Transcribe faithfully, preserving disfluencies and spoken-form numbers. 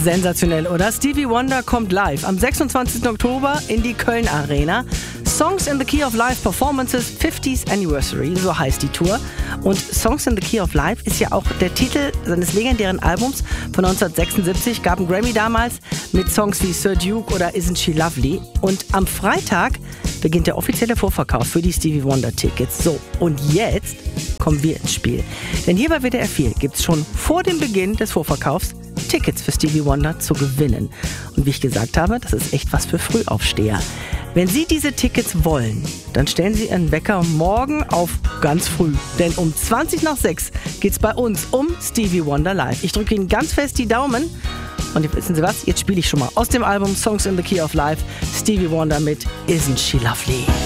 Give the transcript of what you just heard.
Sensationell, oder? Stevie Wonder kommt live am sechsundzwanzigsten Oktober in die Köln Arena. Songs in the Key of Life Performances fiftieth Anniversary, so heißt die Tour. Und Songs in the Key of Life ist ja auch der Titel seines legendären Albums von neunzehnhundertsechsundsiebzig, gab einen Grammy damals mit Songs wie Sir Duke oder Isn't She Lovely. Und am Freitag beginnt der offizielle Vorverkauf für die Stevie Wonder Tickets. So, und jetzt kommen wir ins Spiel. Denn hier bei W D R vier gibt es schon vor dem Beginn des Vorverkaufs Tickets für Stevie Wonder zu gewinnen. Und wie ich gesagt habe, das ist echt was für Frühaufsteher. Wenn Sie diese Tickets wollen, dann stellen Sie Ihren Wecker morgen auf ganz früh. Denn um zwanzig nach sechs geht's bei uns um Stevie Wonder live. Ich drücke Ihnen ganz fest die Daumen. Und wissen Sie was? Jetzt spiele ich schon mal aus dem Album Songs in the Key of Life Stevie Wonder mit Isn't She Lovely.